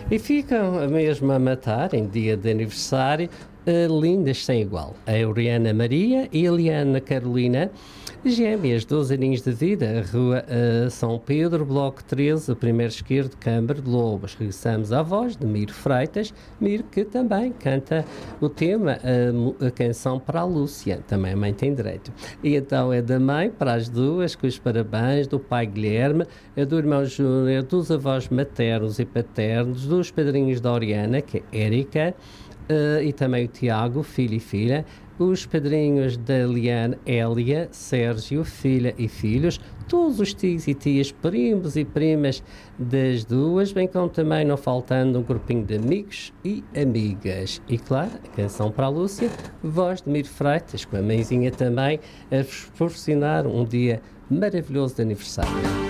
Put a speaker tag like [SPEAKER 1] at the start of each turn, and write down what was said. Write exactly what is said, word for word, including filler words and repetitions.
[SPEAKER 1] E ficam mesmo a matar, em dia de aniversário, uh, lindas sem igual. A Euriana Maria e a Eliana Carolina, gêmeas, doze aninhos de vida, Rua uh, São Pedro, Bloco treze, o primeiro esquerdo, Câmara de Lobos. Regressamos à voz de Miro Freitas, Miro que também canta o tema, uh, a canção para a Lúcia, também a mãe tem direito. E então é da mãe para as duas, com os parabéns, do pai Guilherme, é do irmão Júnior, dos avós maternos e paternos, dos padrinhos da Oriana, que é Érica, uh, e também o Tiago, filho e filha, os padrinhos da Liane, Hélia, Sérgio, filha e filhos, todos os tios e tias, primos e primas das duas, bem como também não faltando um grupinho de amigos e amigas. E claro, a canção para a Lúcia, voz de Miro Freitas, com a mãezinha também, a vos proporcionar um dia maravilhoso de aniversário.